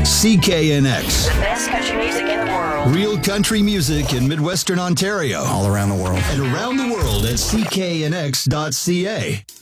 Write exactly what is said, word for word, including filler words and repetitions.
C K N X. The best country music in the world. Real country music in Midwestern Ontario. All around the world. And around the world at C K N X dot C A.